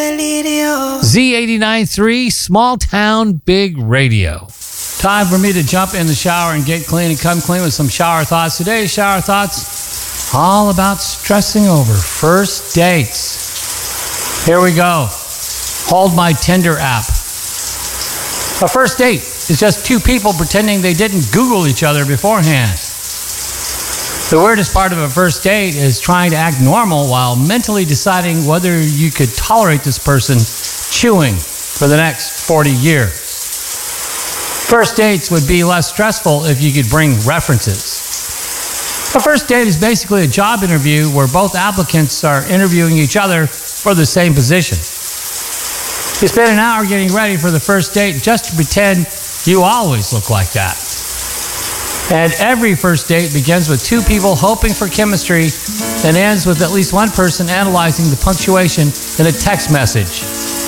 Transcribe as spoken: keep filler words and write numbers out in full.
Z eighty-nine point three, Small Town Big Radio. Time for me to jump in the shower and get clean and come clean with some shower thoughts. Today's shower thoughts, all about stressing over first dates. Here we go. Hold my Tinder app. A first date is just two people pretending they didn't Google each other beforehand. The weirdest part of a first date is trying to act normal while mentally deciding whether you could tolerate this person chewing for the next forty years. First dates would be less stressful if you could bring references. A first date is basically a job interview where both applicants are interviewing each other for the same position. You spend an hour getting ready for the first date just to pretend you always look like that. And every first date begins with two people hoping for chemistry and ends with at least one person analyzing the punctuation in a text message.